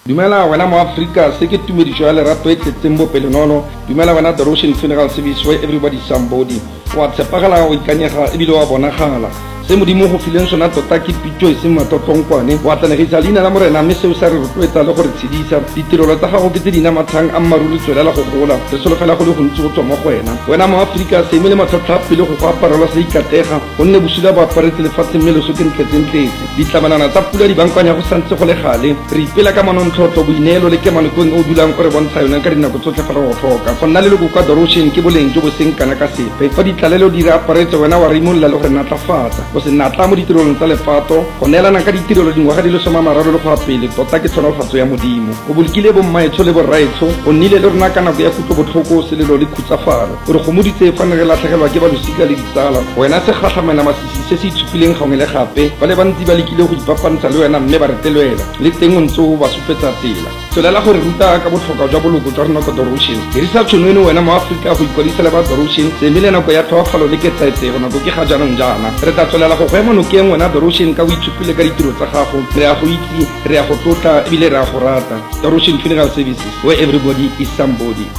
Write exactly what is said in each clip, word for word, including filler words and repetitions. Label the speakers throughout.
Speaker 1: Dumela wena mo Africa se ke tumedišo ya lerato e tletseng bopelenono. Dumela wena The Roshan Funeral Service where everybody somebody wa tshepagala o ikanyega ebile wa bonagala se modimo go fileng sona tota ke pitso e seng matotonkwane wa tlanegisa leina la morena mme seo sa re rotloetsa le gore tshedisa ditirelo tsa gago ke tse di namathang a mmaruri tswelela go gola re solofela go le gontsi go tswa mo go wena wena mo Africa se eme le matlhatlha pele go go aparelwa se ikatega gonne bosula bo aparetse lefatshe mme leso ke ntletsentletse ditlamanana tsa pula di bankwanya go santse go le gale re ipela ka manontlhotlho boineelo le kemanokeng o dulang o re bontsha yone ka dinako tsotlhe fa re go tlhoka go nna le leko kwa The Roshan ke boleng jo bo seng kana ka sepe fa ditlalelo di re aparetse wena wa re imolola le gore natlafatsa go se natla mo ditirelong tsa lefato go neelana ka ditirelo dingwaga di le soma mararo le go apele tota ke tlhonofatso ya modimo o bolokile bommaetsho le borraetsho o nnile le rona ka nako ya kutlobotlhoko selelo le khutsafalo o re gomoditse fa ne re latlhegelwa ke balosika le ditsala wena se gatlhamela masisi se se itshupileng gangwe le gape ba le bantsi ba lekile go ipapantsha le wena mme ba retelwela le teng o ntse o ba supetsa tsela tswelela gore ruta ka botlhokwa jwa boloko jwa rona kwa The Roshan dirisa tšhono eno wena mo Africa go ikwadisa le ba The Roshan se emile nako ya thoafalo le ketsaetsego nako ke ga jaanong jaana re tla tswelela go go ema nokeng wena The Roshan ka o itshupile ka ditiro tsa gago re a go itse re a go tlotla ebile re a go rata The Roshan Funeral Services where everybody is somebody.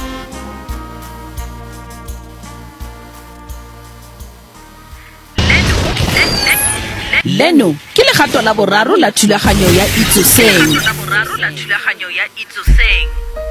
Speaker 2: Leno ke legato la boraro la thulaganyo ya Itsoseng.
Speaker 3: la boraro la thulaganyo ya Itsoseng.